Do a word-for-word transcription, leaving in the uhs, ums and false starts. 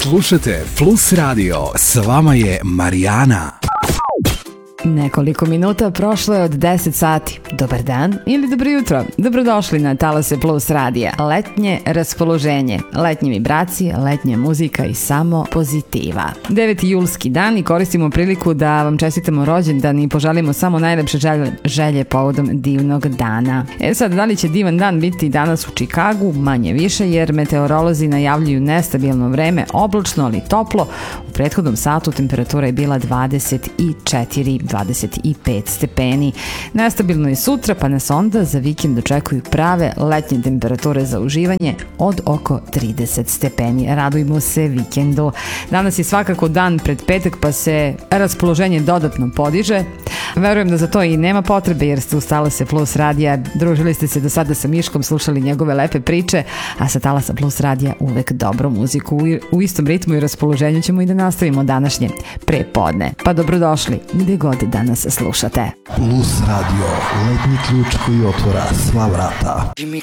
Slušajte Plus Radio, s vama je Marijana. Nekoliko minuta prošlo je od deset sati. Dobar dan ili dobro jutro. Dobrodošli na Talase Plus radija. Letnje raspoloženje, letnje vibracije, letnja muzika i samo pozitiva. deveti julski dan i koristimo priliku da vam čestitamo rođendan i poželimo samo najlepše želje, želje povodom divnog dana. E sad, da li će divan dan biti danas u Čikagu? Manje više, jer meteorolozi najavljuju nestabilno vreme, oblačno ali toplo. U prethodnom satu temperatura je bila dvadeset četiri do dvadeset pet stepeni. Nestabilno je sutra, pa nas onda za vikend očekuju prave letnje temperature za uživanje od oko trideset stepeni. Radujmo se vikendu. Danas je svakako dan pred petak, pa se raspoloženje dodatno podiže. Verujem da za to i nema potrebe, jer ste u Talase Plus radija. Družili ste se do sada sa Miškom, slušali njegove lepe priče, a sa Talasa Plus radija uvek dobru muziku. U istom ritmu i raspoloženju ćemo i da nastavimo današnje prepodne. Pa dobrodošli gde god danas slušate. Plus radio, letnji ključ koji otvara sva vrata. Jimmy